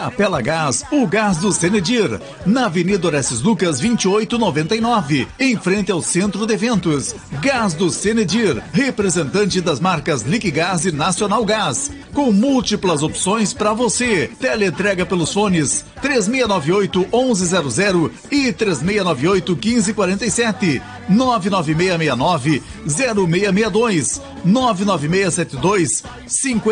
Capela Gás, o gás do Senedir, na Avenida Orestes Lucas 2899, em frente ao Centro de Eventos. Gás do Senedir, representante das marcas Liquigás e Nacional Gás, com múltiplas opções para você. Teleentrega pelos fones 3698-1100 e 3698-1547, 99669-0662, 99672-50.